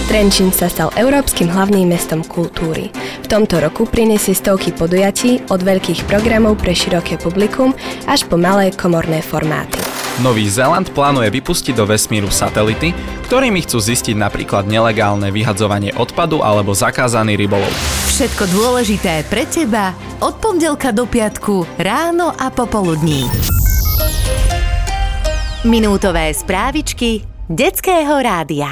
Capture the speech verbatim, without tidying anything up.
Trenčín sa stal európskym hlavným mestom kultúry. V tomto roku prinesie stovky podujatí od veľkých programov pre široké publikum až po malé komorné formáty. Nový Zéland plánuje vypustiť do vesmíru satelity, ktorými chcú zistiť napríklad nelegálne vyhadzovanie odpadu alebo zakázaný rybolov. Všetko dôležité pre teba od pondelka do piatku ráno a popoludní. Minútové správičky Detského rádia.